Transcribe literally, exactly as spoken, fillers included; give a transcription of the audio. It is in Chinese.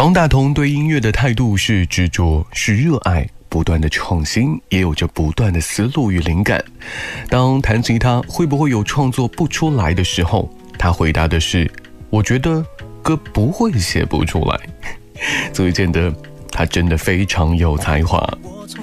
方大同对音乐的态度是执着，是热爱，不断的创新，也有着不断的思路与灵感。当弹吉他会不会有创作不出来的时候，他回答的是，我觉得歌不会写不出来。足见得他真的非常有才华。